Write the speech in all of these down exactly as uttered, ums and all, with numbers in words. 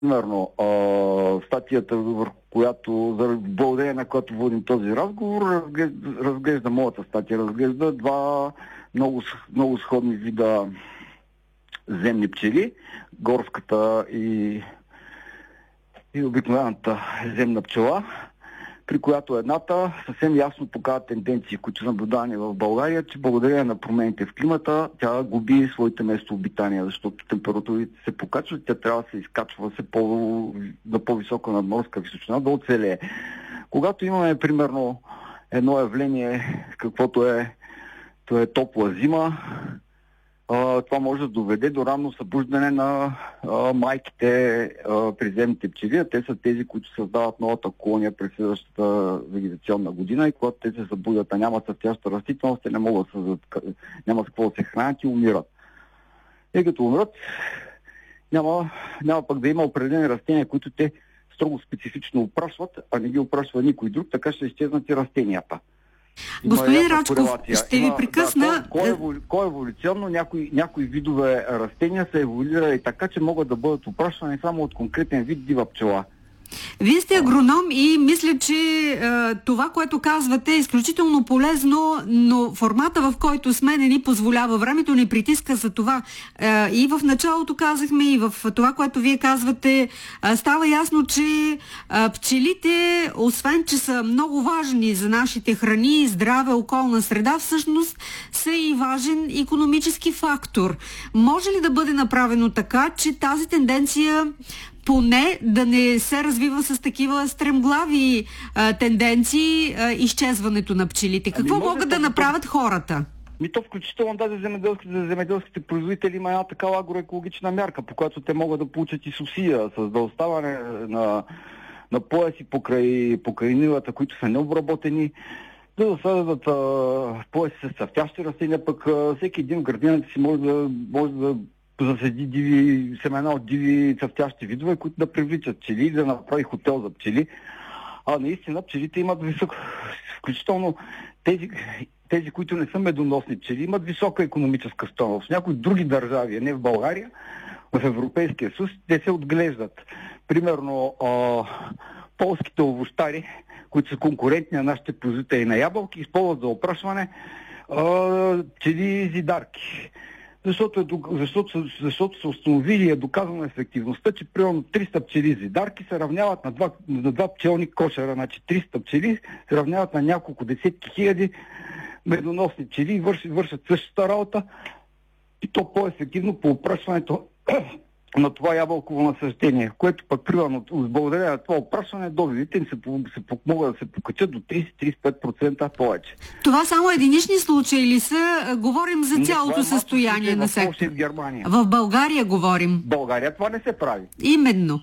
Примерно, а, статията, върху която, за благодарение на която водим този разговор, разглежда, разглежда моята статия, разглежда два много, много сходни вида земни пчели, горската и, и обикновената земна пчела, при която едната съвсем ясно показва тенденции, които са наблюдани в България, че благодарение на промените в климата тя губи своите местообитания, защото температурите се покачват, тя трябва да се изкачва все по, на по-висока надморска височина да оцелее. Когато имаме примерно едно явление, каквото е, то е топла зима, това може да доведе до ранно събуждане на а, майките а, приземните пчели, а те са тези, които създават новата колония през следващата вегетационна година и когато те се събудят, а нямат цъфтяща растителност, те не могат да създадат, няма с какво да се хранят и умират. И като умрат, няма, няма пък да има определени растения, които те строго специфично опрашват, а не ги опрашва никой друг, така ще изчезнат и растенията. Господин Рачков, ще ви прекъсна. Да, кой, кой еволюционно някои, някои видове растения са еволюирали така, че могат да бъдат опрашвани само от конкретен вид дива пчела. Вие сте агроном и мисля, че е, това, което казвате е изключително полезно, но формата, в който сме, не ни позволява. Времето ни притиска за това. Е, и в началото казахме, и в това, което вие казвате, е, става ясно, че е, пчелите, освен че са много важни за нашите храни, здраве, околна среда, всъщност са и важен икономически фактор. Може ли да бъде направено така, че тази тенденция поне да не се развива с такива стремглави а, тенденции а, изчезването на пчелите? Какво ами могат да направят хората? Ми то включително даже земеделските, за земеделските производители има една такава агроекологична мярка, по която те могат да получат и субсидия с да оставане на, на пояси покрай, покрай нивата, които са необработени, да засадят пояси с цъфтящи растения, пък а, всеки един в градината си може да, може да заседи диви семена от диви цъфтящи видове, които да привличат пчели, да направи хотел за пчели. А наистина пчелите имат високо, включително тези, тези, които не са медоносни пчели, имат висока икономическа стойност. В някои други държави, не в България, в Европейския съюз, те се отглеждат. Примерно а, полските овощари, които са конкурентни на нашите производители на ябълки, използват за опрашване а, пчели зидарки. Защото, е, защото, защото са установили и е доказана ефективността, че примерно триста пчели зидарки се равняват на два, на два пчелни кошера. Значи триста пчели се равняват на няколко десетки хиляди медоносни пчели и вършат, вършат същата работа и то по-ефективно по опрашването на това ябълково насъждение, което пък примерно благодарение на това опрашване добивите им се, се, могат да се покачат до трийсет до трийсет и пет процента повече. Това само единични случаи ли са? Говорим за цялото не, състояние на сектора. В Германия. В България говорим. В България това не се прави. Именно.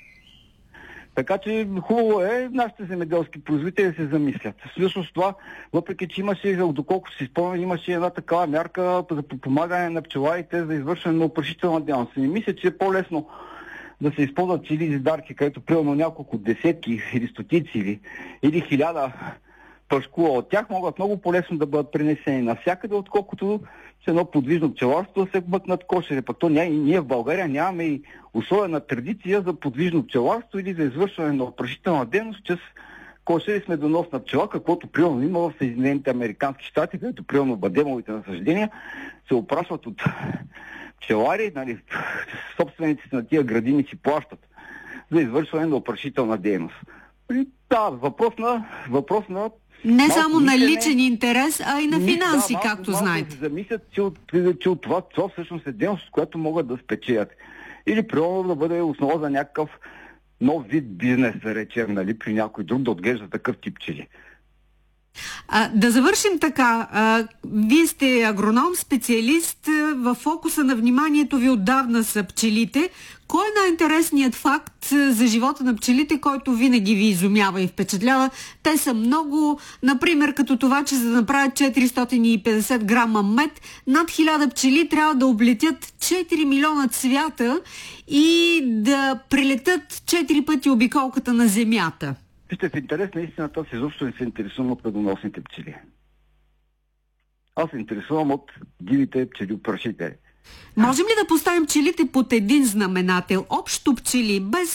Така че хубаво е нашите земеделски производители да се замислят. Всъщност това, въпреки че имаше, доколко си спомням, имаше една такава мярка за подпомагане на пчеларите за извършване на опрашителна дейност. И мисля, че е по-лесно да се използват пчели зидарки, където примерно няколко десетки или стотици или, или хиляда пършкула от тях могат много по-лесно да бъдат пренесени навсякъде, отколкото с едно подвижно пчеларство да се бъкнат кошери. Пък то ние, ние в България нямаме и особена традиция за подвижно пчеларство или за извършване на опрашителна дейност чрез кошери с медоносна пчела, каквото примерно има в Съединените американски щати, където примерно бадемовите насъждения се опрашват от пчелари, нали, собствениците на тия градини си плащат за извършване на опрашителна дейност. И, да, въпрос на, въпрос на не само на личен интерес, а и на финанси, да, както малко знаете. Да се замислят, че от, че от това, това всъщност е дейност, с която могат да спечелят. Или примерно да бъде основа за някакъв нов вид бизнес, да речем, нали, при някой друг да отглежда такъв тип пчели. А, да завършим така. А, вие сте агроном, специалист. В фокуса на вниманието ви отдавна са пчелите. Кой е най-интересният факт за живота на пчелите, който винаги ви изумява и впечатлява? Те са много, например, като това, че за да направят четиристотин и петдесет грама мед, над хиляда пчели трябва да облетят четири милиона цвята и да прелетят четири пъти обиколката на Земята. Вижте, в интерес на истината, аз изобщо не се интересувам от медоносните пчели. Аз се интересувам от дивите пчели-опрашители. Можем ли да поставим пчелите под един знаменател? Общо пчели, без